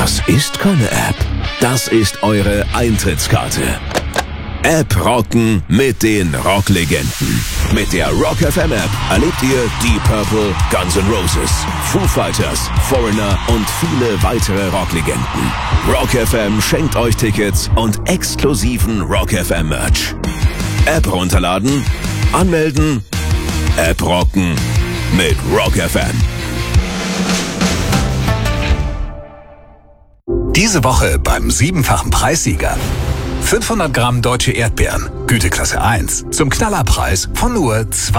Das ist keine App. Das ist eure Eintrittskarte. App rocken mit den Rocklegenden. Mit der Rock FM App erlebt ihr Deep Purple, Guns N' Roses, Foo Fighters, Foreigner und viele weitere Rocklegenden. Rock FM schenkt euch Tickets und exklusiven Rock FM Merch. App runterladen, anmelden, App rocken mit Rock FM. Diese Woche beim 7-fachen Preissieger. 500 Gramm deutsche Erdbeeren, Güteklasse 1, zum Knallerpreis von nur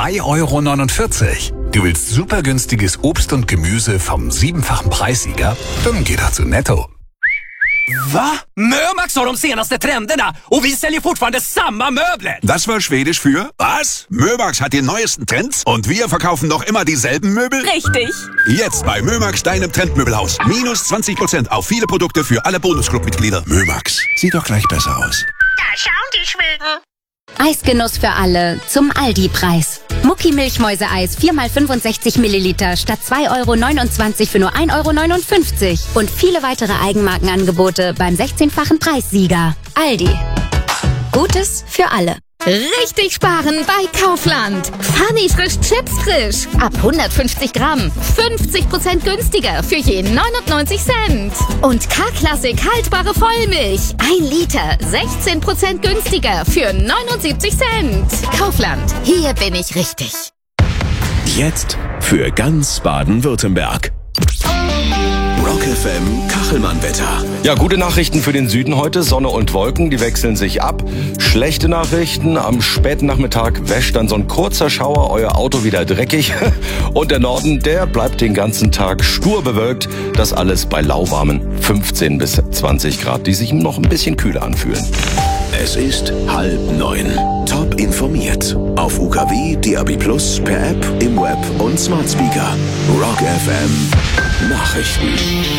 2,49 €. Du willst super günstiges Obst und Gemüse vom 7-fachen Preissieger? Dann geh da zu Netto. Va? Mömax har de senaste trenderna och vi säljer fortfarande samma möbler. Das war Schwedisch für was? Mömax hat die neuesten Trends und wir verkaufen noch immer dieselben Möbel? Richtig. Jetzt bei Mömax, deinem Trendmöbelhaus. Minus 20% auf viele Produkte für alle Bonusclub-Mitglieder. Mömax, sieht doch gleich besser aus. Da schauen die Schweden. Eisgenuss für alle zum Aldi-Preis. Mucki Milchmäuseeis 4x 65 Milliliter statt 2,29 € für nur 1,59 € und viele weitere Eigenmarkenangebote beim 16-fachen Preissieger. Aldi. Gutes für alle. Richtig sparen bei Kaufland. Funny frisch Chips frisch. Ab 150 Gramm. 50% günstiger für je 99 Cent. Und K-Klassik haltbare Vollmilch. 1 Liter. 16% günstiger für 79 Cent. Kaufland. Hier bin ich richtig. Jetzt für ganz Baden-Württemberg. Rock FM Kachelmann-Wetter. Ja, gute Nachrichten für den Süden heute. Sonne und Wolken, die wechseln sich ab. Schlechte Nachrichten, am späten Nachmittag wäscht dann so ein kurzer Schauer euer Auto wieder dreckig. Und der Norden, der bleibt den ganzen Tag stur bewölkt. Das alles bei lauwarmen 15 bis 20 Grad, die sich noch ein bisschen kühler anfühlen. Es ist 8:30. Top informiert. Auf UKW, DAB+, per App, im Web und Smart Speaker. Rock FM Nachrichten.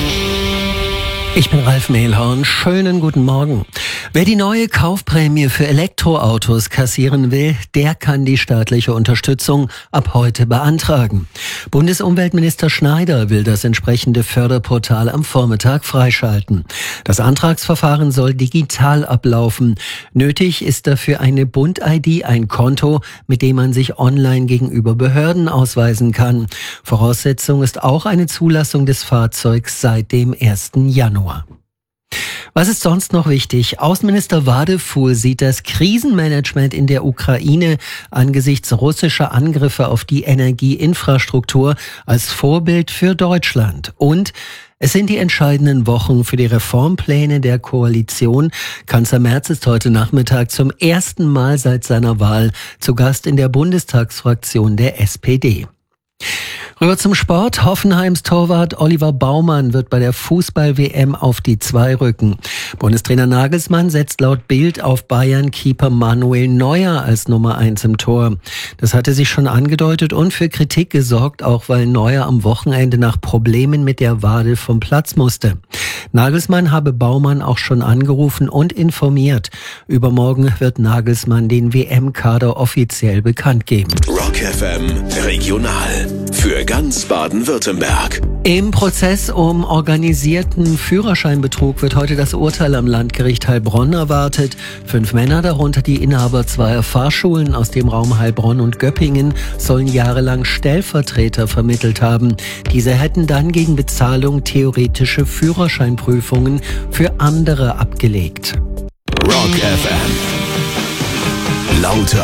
Ich bin Ralf Mehlhorn. Schönen guten Morgen. Wer die neue Kaufprämie für Elektroautos kassieren will, der kann die staatliche Unterstützung ab heute beantragen. Bundesumweltminister Schneider will das entsprechende Förderportal am Vormittag freischalten. Das Antragsverfahren soll digital ablaufen. Nötig ist dafür eine Bund-ID, ein Konto, mit dem man sich online gegenüber Behörden ausweisen kann. Voraussetzung ist auch eine Zulassung des Fahrzeugs seit dem 1. Januar. Was ist sonst noch wichtig? Außenminister Wadefuhl sieht das Krisenmanagement in der Ukraine angesichts russischer Angriffe auf die Energieinfrastruktur als Vorbild für Deutschland. Und es sind die entscheidenden Wochen für die Reformpläne der Koalition. Kanzler Merz ist heute Nachmittag zum ersten Mal seit seiner Wahl zu Gast in der Bundestagsfraktion der SPD. Rüber zum Sport. Hoffenheims Torwart Oliver Baumann wird bei der Fußball-WM auf die 2 rücken. Bundestrainer Nagelsmann setzt laut Bild auf Bayern-Keeper Manuel Neuer als Nummer 1 im Tor. Das hatte sich schon angedeutet und für Kritik gesorgt, auch weil Neuer am Wochenende nach Problemen mit der Wade vom Platz musste. Nagelsmann habe Baumann auch schon angerufen und informiert. Übermorgen wird Nagelsmann den WM-Kader offiziell bekannt geben. Rock FM Regional. Für ganz Baden-Württemberg. Im Prozess um organisierten Führerscheinbetrug wird heute das Urteil am Landgericht Heilbronn erwartet. 5 Männer, darunter die Inhaber 2 Fahrschulen aus dem Raum Heilbronn und Göppingen, sollen jahrelang Stellvertreter vermittelt haben. Diese hätten dann gegen Bezahlung theoretische Führerscheinprüfungen für andere abgelegt. Rock FM. Lauter